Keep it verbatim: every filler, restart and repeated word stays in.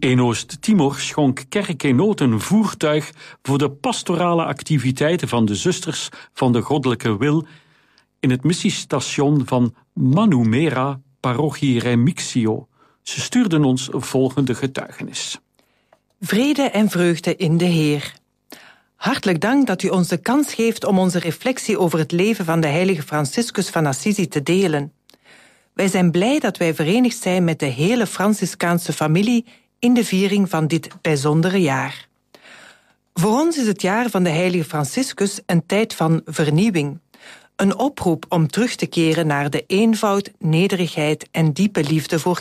In Oost-Timor schonk Kerk in Nood een voertuig voor de pastorale activiteiten van de zusters van de Goddelijke Wil in het missiestation van Manumera, parochie Remixio. Ze stuurden ons volgende getuigenis. Vrede en vreugde in de Heer. Hartelijk dank dat u ons de kans geeft om onze reflectie over het leven van de heilige Franciscus van Assisi te delen. Wij zijn blij dat wij verenigd zijn met de hele Franciscaanse familie in de viering van dit bijzondere jaar. Voor ons is het jaar van de heilige Franciscus een tijd van vernieuwing. Een oproep om terug te keren naar de eenvoud, nederigheid en diepe liefde voor